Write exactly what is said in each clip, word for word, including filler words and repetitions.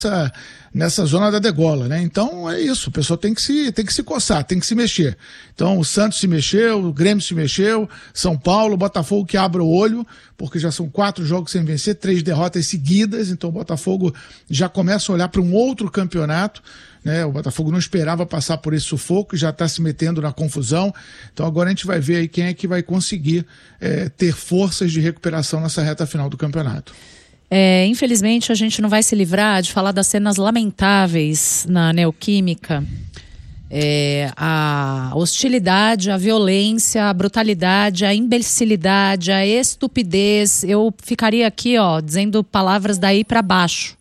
nessa, nessa zona da degola, né? Então é isso, o pessoal tem que se, tem que se coçar, tem que se mexer. Então o Santos se mexeu, o Grêmio se mexeu, São Paulo, o Botafogo que abre o olho, porque já são quatro jogos sem vencer, três derrotas seguidas, então o Botafogo já começa a olhar para um outro campeonato, né? O Botafogo não esperava passar por esse sufoco, já está se metendo na confusão, então agora a gente vai ver aí quem é que vai conseguir é, ter forças de recuperação nessa reta final do campeonato. É, infelizmente a gente não vai se livrar de falar das cenas lamentáveis na Neoquímica. É, a hostilidade, a violência, a brutalidade, a imbecilidade, a estupidez. Eu ficaria aqui, ó, dizendo palavras daí para baixo.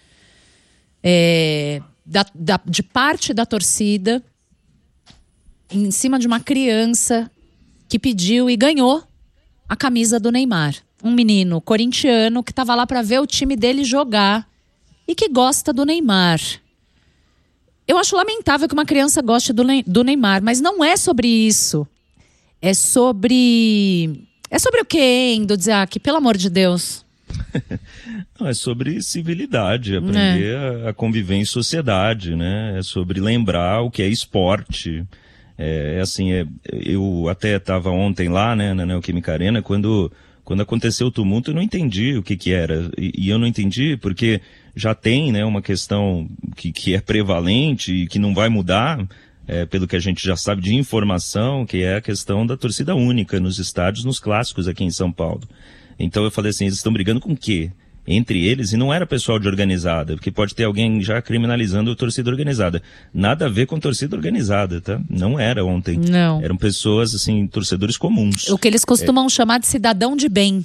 É, da, da, de parte da torcida, em cima de uma criança que pediu e ganhou a camisa do Neymar. Um menino corintiano que estava lá para ver o time dele jogar e que gosta do Neymar. Eu acho lamentável que uma criança goste do, ne- do Neymar, mas não é sobre isso. É sobre... É sobre o quê, hein, Dudziak? Pelo amor de Deus. Não, é sobre civilidade, aprender é. a, a conviver em sociedade, né? É sobre lembrar o que é esporte. É, é assim, é, eu até estava ontem lá, né, na Neoquímica Arena, quando... Quando aconteceu o tumulto, eu não entendi o que que era. E, e eu não entendi porque já tem, né, uma questão que, que é prevalente e que não vai mudar, é, pelo que a gente já sabe de informação, que é a questão da torcida única nos estádios, nos clássicos aqui em São Paulo. Então eu falei assim, eles estão brigando com o quê? Entre eles, e não era pessoal de organizada, porque pode ter alguém já criminalizando a torcida organizada. Nada a ver com torcida organizada, tá? Não era ontem. Não. Eram pessoas, assim, torcedores comuns. O que eles costumam é... chamar de cidadão de bem.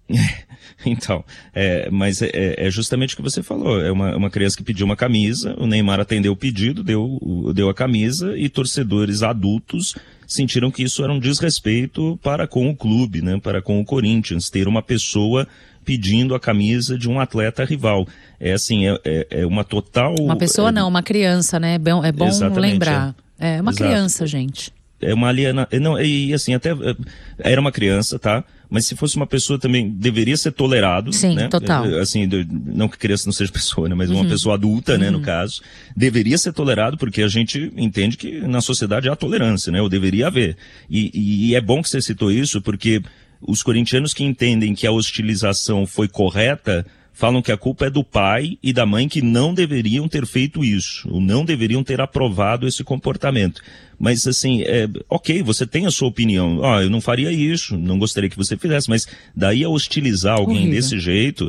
Então, é, mas é, é justamente o que você falou. É uma, uma criança que pediu uma camisa, o Neymar atendeu o pedido, deu, deu a camisa, e torcedores adultos sentiram que isso era um desrespeito para com o clube, né? Para com o Corinthians, ter uma pessoa pedindo a camisa de um atleta rival. É assim, é, é, é uma total... Uma pessoa é, não, uma criança, né? É bom, é bom lembrar. É, é uma Exato. criança, gente. É uma aliena... Não, e assim, até era uma criança, tá? Mas se fosse uma pessoa também, deveria ser tolerado. Sim, né? total. Assim, não que criança não seja pessoa, né? Mas uma uhum. pessoa adulta, né, uhum. no caso, deveria ser tolerado, porque a gente entende que na sociedade há tolerância, né? Ou deveria haver. E, e, e é bom que você citou isso, porque os corintianos que entendem que a hostilização foi correta, falam que a culpa é do pai e da mãe que não deveriam ter feito isso, ou não deveriam ter aprovado esse comportamento. Mas assim, é, ok, você tem a sua opinião, ó, oh, eu não faria isso, não gostaria que você fizesse, mas daí a hostilizar alguém Horrível. desse jeito,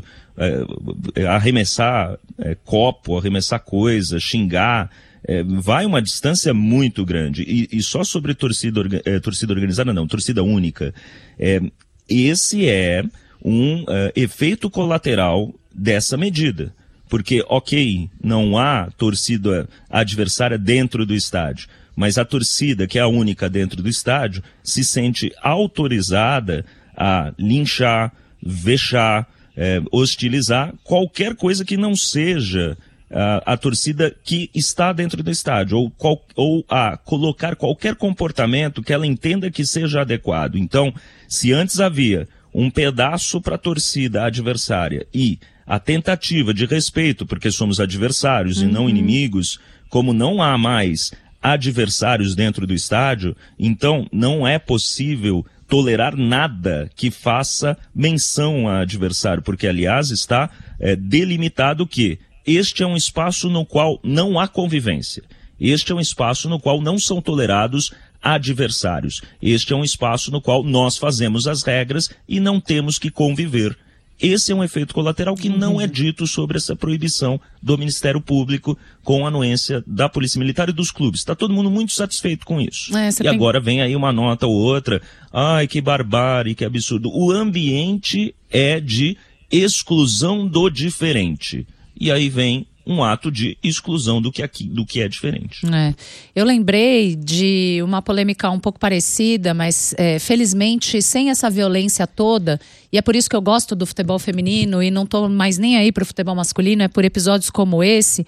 é, arremessar é, copo, arremessar coisa, xingar, é, vai uma distância muito grande. E, e só sobre torcida, é, torcida organizada, não, torcida única. É, esse é um uh, efeito colateral dessa medida. Porque, ok, não há torcida adversária dentro do estádio, mas a torcida, que é a única dentro do estádio, se sente autorizada a linchar, vexar, eh, hostilizar qualquer coisa que não seja a, a torcida que está dentro do estádio, ou, qual, ou a colocar qualquer comportamento que ela entenda que seja adequado. Então, se antes havia um pedaço para a torcida adversária e a tentativa de respeito, porque somos adversários uhum. e não inimigos, como não há mais adversários dentro do estádio, então não é possível tolerar nada que faça menção a adversário, porque aliás está é, delimitado que este é um espaço no qual não há convivência. Este é um espaço no qual não são tolerados adversários. Este é um espaço no qual nós fazemos as regras e não temos que conviver. Esse é um efeito colateral que uhum. não é dito sobre essa proibição do Ministério Público com a anuência da Polícia Militar e dos clubes. Está todo mundo muito satisfeito com isso. É, e tem... agora vem aí uma nota ou outra. Ai, que barbárie, que absurdo. O ambiente é de exclusão do diferente. E aí vem um ato de exclusão do que, aqui, do que é diferente. É. Eu lembrei de uma polêmica um pouco parecida, mas é, felizmente sem essa violência toda, e é por isso que eu gosto do futebol feminino e não estou mais nem aí para o futebol masculino, é por episódios como esse,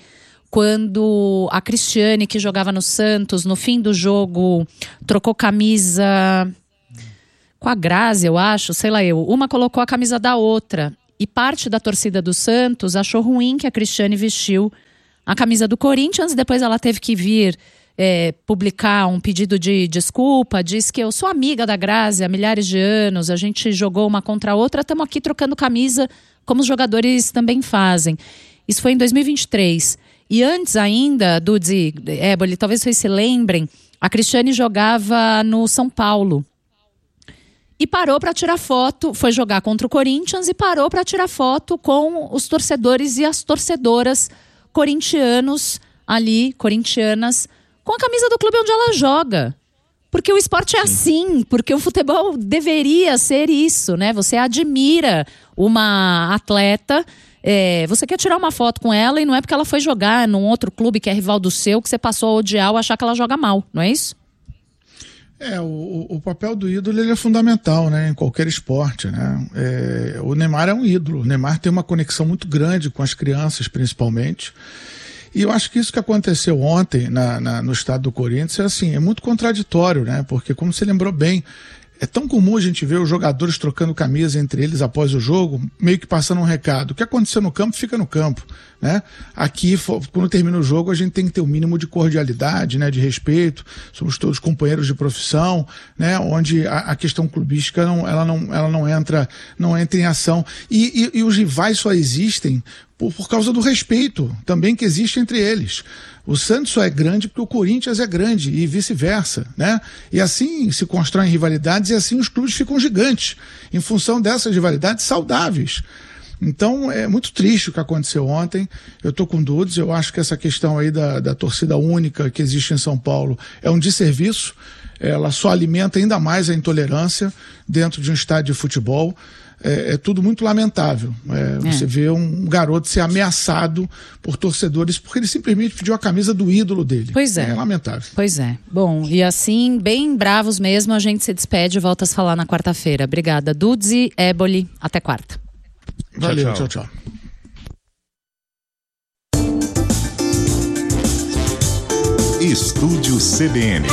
quando a Cristiane, que jogava no Santos, no fim do jogo, trocou camisa com a Grazi, eu acho, sei lá eu, uma colocou a camisa da outra. E parte da torcida do Santos achou ruim que a Cristiane vestiu a camisa do Corinthians. Depois ela teve que vir é, publicar um pedido de desculpa. Diz que eu sou amiga da Grazi há milhares de anos, a gente jogou uma contra a outra, estamos aqui trocando camisa, como os jogadores também fazem. Isso foi em dois mil e vinte e três. E antes ainda, Dudes, Éboli, talvez vocês se lembrem, a Cristiane jogava no São Paulo. E parou para tirar foto, foi jogar contra o Corinthians e parou para tirar foto com os torcedores e as torcedoras corintianos ali, corintianas, com a camisa do clube onde ela joga. Porque o esporte é assim, porque o futebol deveria ser isso, né? Você admira uma atleta, é, você quer tirar uma foto com ela e não é porque ela foi jogar num outro clube que é rival do seu que você passou a odiar ou achar que ela joga mal, não é isso? É, o, o papel do ídolo ele é fundamental, né, em qualquer esporte, né? É, o Neymar é um ídolo, o Neymar tem uma conexão muito grande com as crianças, principalmente, e eu acho que isso que aconteceu ontem na, na, no estado do Corinthians é assim, é muito contraditório, né, porque como você lembrou bem, é tão comum a gente ver os jogadores trocando camisa entre eles após o jogo, meio que passando um recado. O que aconteceu no campo, fica no campo, né? Aqui, quando termina o jogo, a gente tem que ter o um mínimo de cordialidade, né? De respeito. Somos todos companheiros de profissão, né? Onde a, a questão clubística, não, ela, não, ela não, entra, não entra em ação. E, e, e os rivais só existem por, por causa do respeito também que existe entre eles. O Santos só é grande porque o Corinthians é grande e vice-versa, né? E assim se constroem rivalidades e assim os clubes ficam gigantes em função dessas rivalidades saudáveis. Então é muito triste o que aconteceu ontem. Eu tô com Dudes, eu acho que essa questão aí da, da torcida única que existe em São Paulo é um desserviço. Ela só alimenta ainda mais a intolerância dentro de um estádio de futebol. É, é tudo muito lamentável. É, é. Você vê um garoto ser ameaçado por torcedores porque ele simplesmente pediu a camisa do ídolo dele. Pois é. É lamentável. Pois é. Bom, e assim, bem bravos mesmo, a gente se despede e volta a se falar na quarta-feira. Obrigada, Dudes e Éboli. Até quarta. Valeu, tchau, tchau. Estúdio C B N.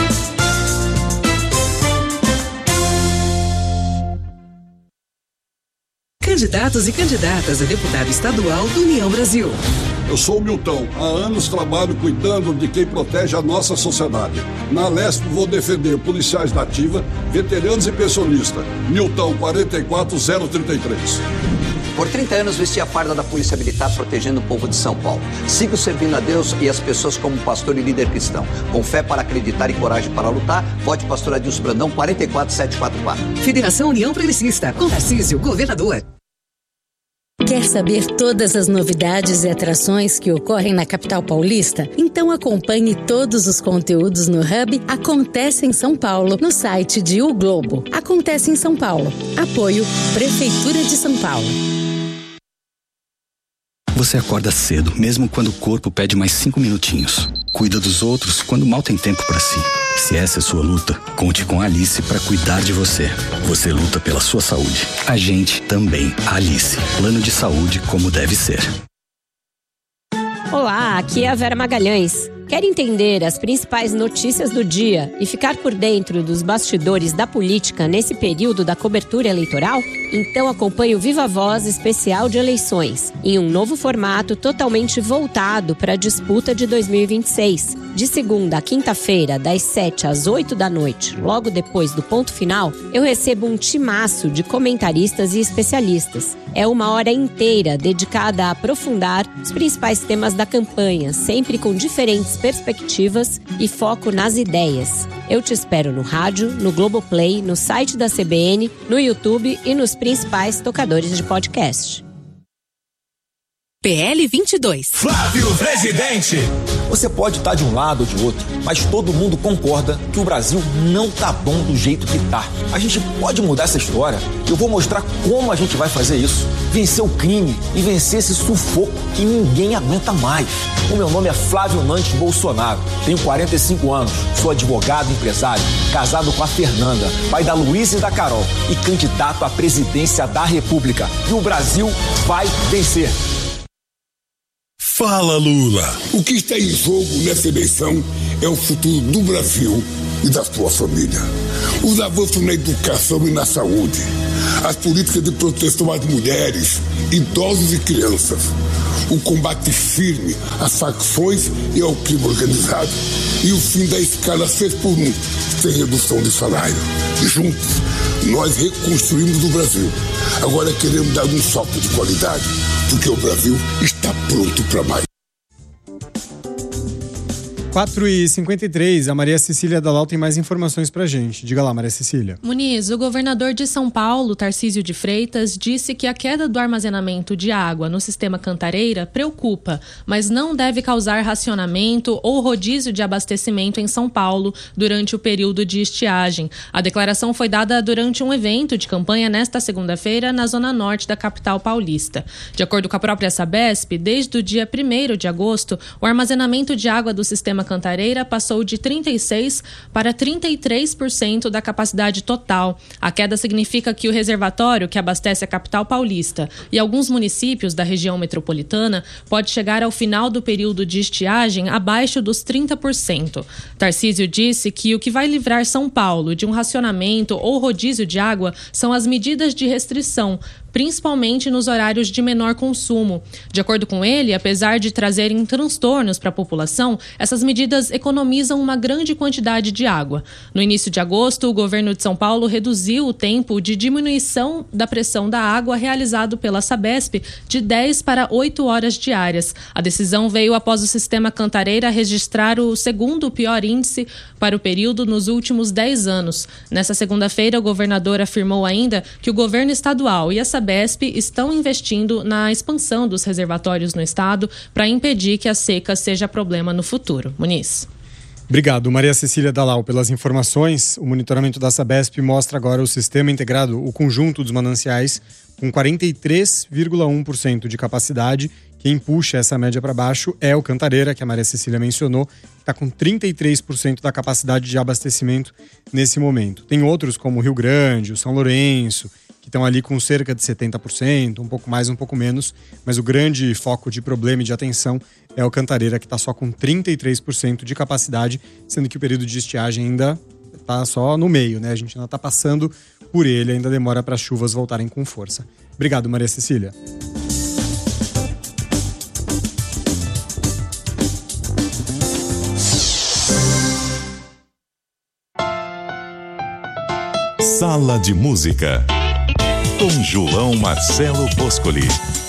Candidatos e candidatas a deputado estadual do União Brasil. Eu sou o Milton. Há anos trabalho cuidando de quem protege a nossa sociedade. Na Lesp vou defender policiais da ativa, veteranos e pensionistas. Milton, quarenta e quatro zero trinta e três. Por trinta anos vesti a farda da Polícia Militar protegendo o povo de São Paulo. Sigo servindo a Deus e as pessoas como pastor e líder cristão. Com fé para acreditar e coragem para lutar, vote Pastor Adilson Brandão, quarenta e quatro sete quatro quatro. Federação União Progressista, com Tarcísio, governador. Quer saber todas as novidades e atrações que ocorrem na capital paulista? Então acompanhe todos os conteúdos no Hub Acontece em São Paulo, no site de O Globo. Acontece em São Paulo. Apoio Prefeitura de São Paulo. Você acorda cedo, mesmo quando o corpo pede mais cinco minutinhos. Cuida dos outros quando mal tem tempo para si. Se essa é sua luta, conte com a Alice para cuidar de você. Você luta pela sua saúde. A gente também. Alice. Plano de saúde como deve ser. Olá, aqui é a Vera Magalhães. Quer entender as principais notícias do dia e ficar por dentro dos bastidores da política nesse período da cobertura eleitoral? Então acompanhe o Viva Voz especial de eleições, em um novo formato totalmente voltado para a disputa de dois mil e vinte e seis. De segunda a quinta-feira, das sete às oito da noite, logo depois do ponto final, eu recebo um timaço de comentaristas e especialistas. É uma hora inteira dedicada a aprofundar os principais temas da campanha, sempre com diferentes perspectivas e foco nas ideias. Eu te espero no rádio, no Globoplay, no site da C B N, no YouTube e nos principais tocadores de podcast. P L vinte e dois. Flávio Presidente. Você pode estar de um lado ou de outro, mas todo mundo concorda que o Brasil não tá bom do jeito que tá. A gente pode mudar essa história. Eu vou mostrar como a gente vai fazer isso. Vencer o crime e vencer esse sufoco que ninguém aguenta mais. O meu nome é Flávio Nantes Bolsonaro. Tenho quarenta e cinco anos. Sou advogado e empresário, casado com a Fernanda, pai da Luísa e da Carol e candidato à presidência da República. E o Brasil vai vencer. Fala, Lula! O que está em jogo nessa eleição é o futuro do Brasil e da sua família. Os avanços na educação e na saúde, as políticas de proteção às mulheres, idosos e crianças, o combate firme às facções e ao crime organizado e o fim da escala seis por um, sem redução de salário. Juntos, nós reconstruímos o Brasil. Agora queremos dar um salto de qualidade, porque o Brasil está pronto para mais. quatro e cinquenta e três, a Maria Cecília Dalal tem mais informações pra gente. Diga lá, Maria Cecília. Muniz, o governador de São Paulo, Tarcísio de Freitas, disse que a queda do armazenamento de água no sistema Cantareira preocupa, mas não deve causar racionamento ou rodízio de abastecimento em São Paulo durante o período de estiagem. A declaração foi dada durante um evento de campanha nesta segunda-feira na zona norte da capital paulista. De acordo com a própria Sabesp, desde o dia primeiro de agosto, o armazenamento de água do sistema Cantareira passou de trinta e seis por cento para trinta e três por cento da capacidade total. A queda significa que o reservatório, que abastece a capital paulista e alguns municípios da região metropolitana, pode chegar ao final do período de estiagem abaixo dos trinta por cento. Tarcísio disse que o que vai livrar São Paulo de um racionamento ou rodízio de água são as medidas de restrição, principalmente nos horários de menor consumo. De acordo com ele, apesar de trazerem transtornos para a população, essas medidas economizam uma grande quantidade de água. No início de agosto, o governo de São Paulo reduziu o tempo de diminuição da pressão da água realizado pela Sabesp de dez para oito horas diárias. A decisão veio após o sistema Cantareira registrar o segundo pior índice para o período nos últimos dez anos. Nessa segunda-feira, o governador afirmou ainda que o governo estadual e a Sabesp estão investindo na expansão dos reservatórios no estado para impedir que a seca seja problema no futuro. Muniz. Obrigado, Maria Cecília Dalal, pelas informações. O monitoramento da Sabesp mostra agora o sistema integrado, o conjunto dos mananciais, com quarenta e três vírgula um por cento de capacidade. Quem puxa essa média para baixo é o Cantareira, que a Maria Cecília mencionou, que está com trinta e três por cento da capacidade de abastecimento nesse momento. Tem outros como o Rio Grande, o São Lourenço, que estão ali com cerca de setenta por cento, um pouco mais, um pouco menos, mas o grande foco de problema e de atenção é o Cantareira, que está só com trinta e três por cento de capacidade, sendo que o período de estiagem ainda está só no meio, né? A gente ainda está passando por ele, ainda demora para as chuvas voltarem com força. Obrigado, Maria Cecília. Sala de Música, com João Marcelo Boscoli.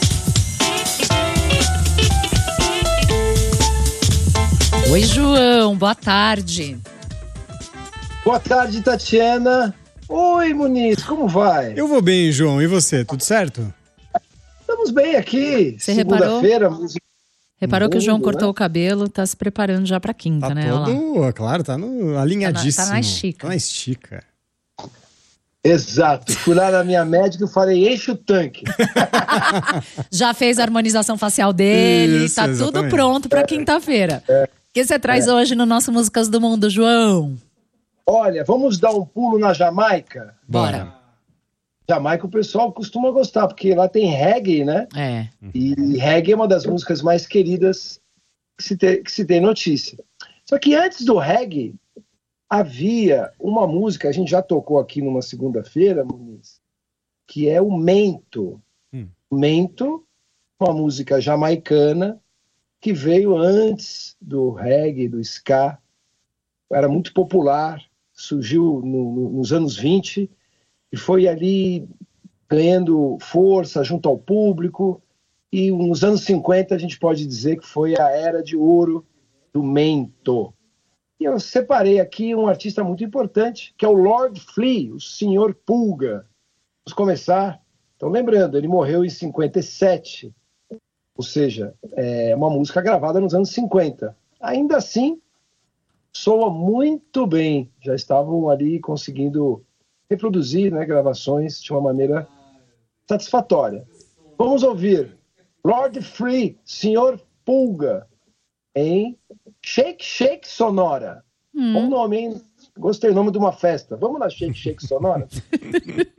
Oi, João, boa tarde. Boa tarde, Tatiana. Oi, Muniz, como vai? Eu vou bem, João, e você, tudo certo? Estamos bem aqui, você segunda-feira. Música... Reparou que o João cortou, né, o cabelo, tá se preparando já pra quinta, tá né? Todo, claro, tá no alinhadíssimo. Tá na, tá na estica. Tá na estica. Exato, fui lá na minha médica e falei, enche o tanque. Já fez a harmonização facial dele, Isso, tá exatamente. Tudo pronto pra quinta-feira. O é, que você traz é. hoje no nosso Músicas do Mundo, João? Olha, vamos dar um pulo na Jamaica? Bora. Jamaica o pessoal costuma gostar, porque lá tem reggae, né? É. E reggae é uma das músicas mais queridas que se tem, que se tem notícia. Só que antes do reggae, havia uma música, a gente já tocou aqui numa segunda-feira, Muniz, que é o Mento. Hum. Mento, uma música jamaicana que veio antes do reggae, do ska, era muito popular, surgiu no, no, nos anos vinte e foi ali ganhando força junto ao público, e nos anos cinquenta a gente pode dizer que foi a era de ouro do Mento. E eu separei aqui um artista muito importante, que é o Lord Flea, o senhor Pulga. Vamos começar. Então, lembrando, ele morreu em cinquenta e sete, ou seja, é uma música gravada nos anos cinquenta. Ainda assim, soa muito bem. Já estavam ali conseguindo reproduzir, né, gravações de uma maneira satisfatória. Vamos ouvir Lord Flea, senhor Pulga, em Shake Shake Sonora. Hum. Bom nome, hein? Gostei do nome de uma festa. Vamos na Shake Shake Sonora?